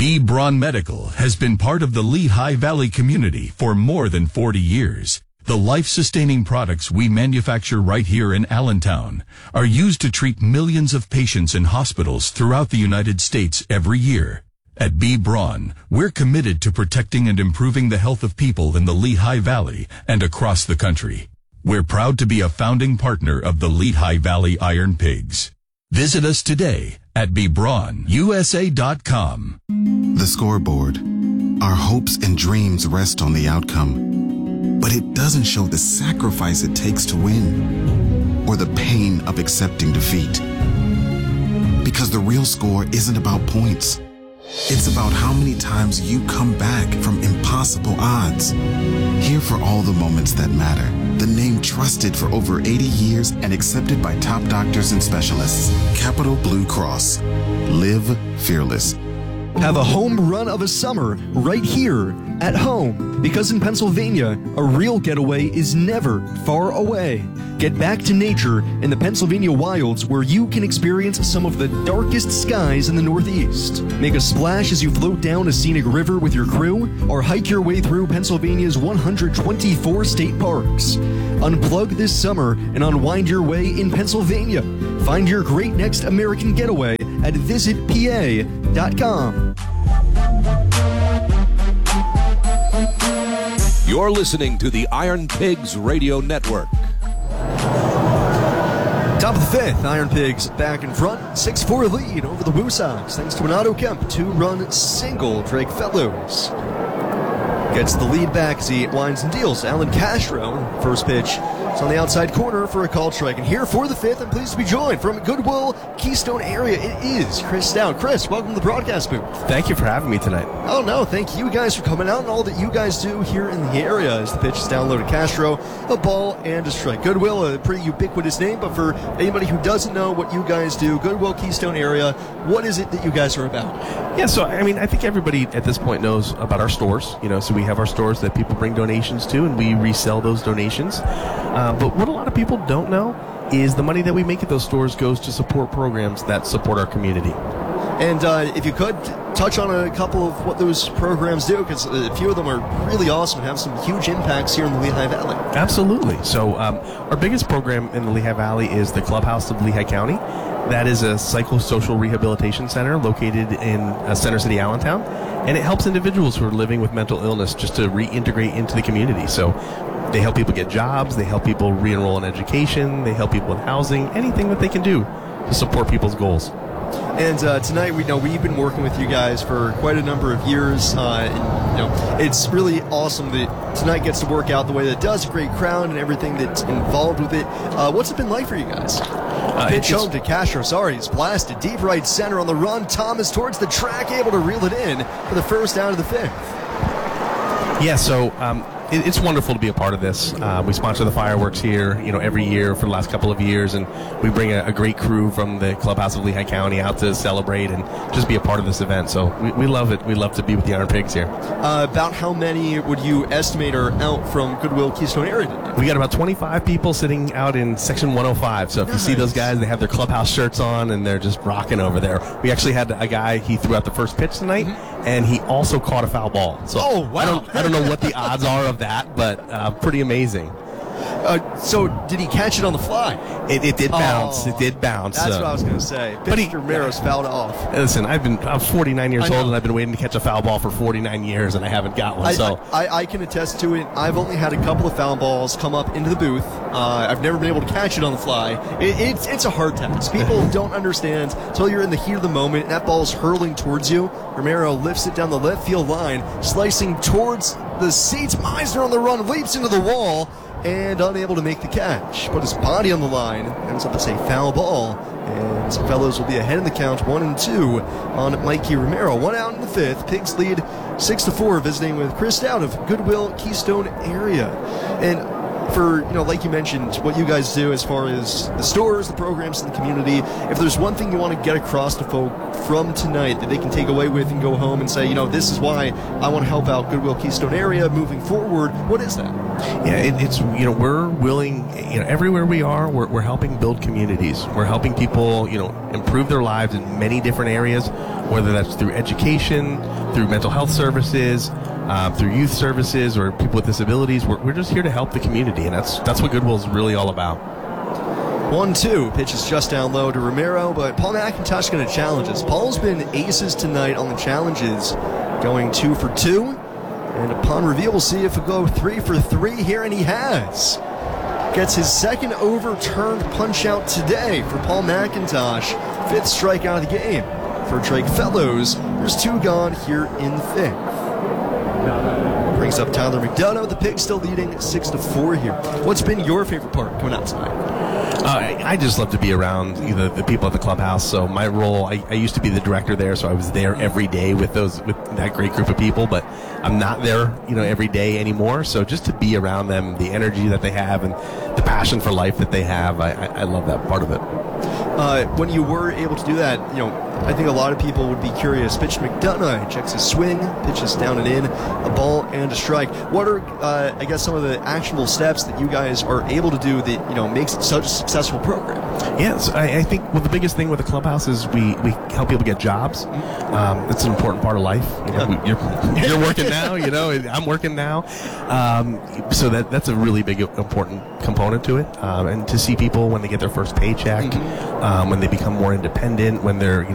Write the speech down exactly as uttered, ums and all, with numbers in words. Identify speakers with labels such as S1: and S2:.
S1: B. Braun Medical has been part of the Lehigh Valley community for more than forty years. The life-sustaining products we manufacture right here in Allentown are used to treat millions of patients in hospitals throughout the United States every year. At B. Braun, we're committed to protecting and improving the health of people in the Lehigh Valley and across the country. We're proud to be a founding partner of the Lehigh Valley Iron Pigs. Visit us today at b braun u s a dot com.
S2: The scoreboard. Our hopes and dreams rest on the outcome, but it doesn't show the sacrifice it takes to win or the pain of accepting defeat. Because the real score isn't about points. It's about how many times you come back from impossible odds. Here for all the moments that matter. The name trusted for over eighty years and accepted by top doctors and specialists. Capital Blue Cross. Live fearless.
S3: Have a home run of a summer right here at home. Because in Pennsylvania, a real getaway is never far away. Get back to nature in the Pennsylvania wilds where you can experience some of the darkest skies in the Northeast. Make a splash as you float down a scenic river with your crew or hike your way through Pennsylvania's one hundred twenty-four state parks. Unplug this summer and unwind your way in Pennsylvania. Find your great next American getaway at visit p a dot com.
S4: You're listening to the Iron Pigs Radio Network.
S3: Top of the fifth, Iron Pigs back in front. six four lead over the Woo Sox thanks to an Otto Kemp two-run single. Drake Fellows gets the lead back as he winds and deals. Alan Castro, first pitch. It's on the outside corner for a called strike. And here for the fifth, I'm pleased to be joined from Goodwill, Keystone area. It is Chris Stout. Chris, welcome to the broadcast booth.
S5: Thank you for having me tonight.
S3: Oh, no, thank you guys for coming out and all that you guys do here in the area as the pitch is downloaded. Castro, a ball and a strike. Goodwill, a pretty ubiquitous name, but for anybody who doesn't know what you guys do, Goodwill, Keystone area, what is it that you guys are about?
S5: Yeah, so, I mean, I think everybody at this point knows about our stores. You know, so we have our stores that people bring donations to, and we resell those donations. Uh, but what a lot of people don't know is the money that we make at those stores goes to support programs that support our community.
S3: And uh, if you could touch on a couple of what those programs do, because a few of them are really awesome and have some huge impacts here in the Lehigh Valley.
S5: Absolutely. So um, our biggest program in the Lehigh Valley is the Clubhouse of Lehigh County. That is a psychosocial rehabilitation center located in uh, Center City, Allentown, and it helps individuals who are living with mental illness just to reintegrate into the community. So they help people get jobs, they help people re-enroll in education, they help people with housing, anything that they can do to support people's goals.
S3: And uh, tonight, we know we've been working with you guys for quite a number of years. Uh, and, you know, it's really awesome that tonight gets to work out the way that it does. A great crowd and everything that's involved with it. Uh, what's it been like for you guys? Uh, Pitch home to Castro. Sorry, it's blasted deep right center on the run. Thomas towards the track, able to reel it in for the first out of the fifth.
S5: Yeah, so um, it, it's wonderful to be a part of this. Uh, we sponsor the fireworks here, you know, every year for the last couple of years, and we bring a, a great crew from the Clubhouse of Lehigh County out to celebrate and just be a part of this event. So we, we love it. We love to be with the Iron Pigs here.
S3: Uh, about how many would you estimate are out from Goodwill, Keystone area today?
S5: We got about twenty-five people sitting out in section one oh five. So if nice. You see those guys, they have their Clubhouse shirts on and they're just rocking over there. We actually had a guy, he threw out the first pitch tonight, mm-hmm. and he also caught a foul ball. So
S3: oh, wow.
S5: I don't, I don't know what the odds are of that, but uh, pretty amazing.
S3: Uh, so did he catch it on the fly?
S5: It, it did bounce.
S3: Oh,
S5: it did bounce.
S3: That's
S5: so.
S3: what I was going to say.
S5: But he,
S3: Romero's fouled off.
S5: Listen, I've been I'm forty-nine years old, and I've been waiting to catch a foul ball for forty-nine years, and I haven't got one.
S3: I,
S5: so
S3: I, I can attest to it. I've only had a couple of foul balls come up into the booth. Uh, I've never been able to catch it on the fly. It, it's it's a hard task. People don't understand until you're in the heat of the moment, and that ball's hurling towards you. Romero lifts it down the left field line, slicing towards the seats. Meisner on the run, leaps into the wall, and unable to make the catch. Put his body on the line, ends up as a foul ball, and some fellows will be ahead in the count, one and two on Mikey Romero. One out in the fifth. Pigs lead six to four, visiting with Chris Stout of Goodwill, Keystone area. And for, you know, like you mentioned, what you guys do as far as the stores, the programs in the community, if there's one thing you want to get across to folk from tonight that they can take away with and go home and say, you know, this is why I want to help out Goodwill Keystone area moving forward, what is that?
S5: Yeah, it, it's, you know, we're willing, you know, everywhere we are, we're, we're helping build communities. We're helping people, you know, improve their lives in many different areas, whether that's through education, through mental health services, uh, through youth services, or people with disabilities. We're, we're just here to help the community, and that's that's what Goodwill is really all about.
S3: one two, pitch is just down low to Romero, but Paul McIntosh going to challenge us. Paul's been aces tonight on the challenges, going two for two. And upon reveal, we'll see if he'll go three for three here, and he has. Gets his second overturned punch-out today for Paul McIntosh. Fifth strikeout of the game for Drake Fellows. There's two gone here in the fifth. Brings up Tyler McDonough. The Pigs still leading six to four here. What's been your favorite part coming out tonight?
S5: Uh, I, I just love to be around you know, the people at the clubhouse. So my role, I, I used to be the director there, so I was there every day with those with that great group of people. But I'm not there, you know, every day anymore. So just to be around them, the energy that they have, and the passion for life that they have, I, I, I love that part of it.
S3: Uh, when you were able to do that, you know, I think a lot of people would be curious. Pitch McDonough checks his swing, pitches down and in, a ball and a strike. What are, uh, I guess, some of the actionable steps that you guys are able to do that, you know, makes it such a successful program?
S5: Yes, I, I think well, the biggest thing with the clubhouse is we, we help people get jobs. Um, it's an important part of life. You know, we, you're, you're working now, you know, I'm working now. Um, so that that's a really big, important component to it. Um, and to see people when they get their first paycheck, mm-hmm. um, when they become more independent, when they're, you know,